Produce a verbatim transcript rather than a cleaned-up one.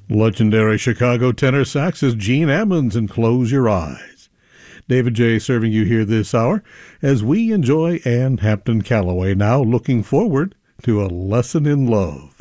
Legendary Chicago tenor sax is Gene Ammons in Close Your Eyes. David J. serving you here this hour as we enjoy Ann Hampton Callaway, now looking forward to A Lesson in Love.